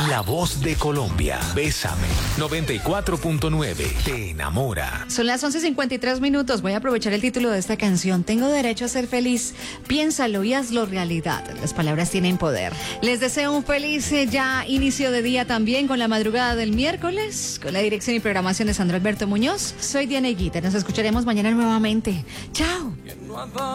La voz de Colombia. Bésame. 94.9. Te enamora. Son las 11:53. Voy a aprovechar el título de esta canción. Tengo derecho a ser feliz. Piénsalo y hazlo realidad. Las palabras tienen poder. Les deseo un feliz ya inicio de día también con la madrugada del miércoles, con la dirección y programación de Sandro Alberto Muñoz. Soy Diana Higuita. Nos escucharemos mañana nuevamente. Chao.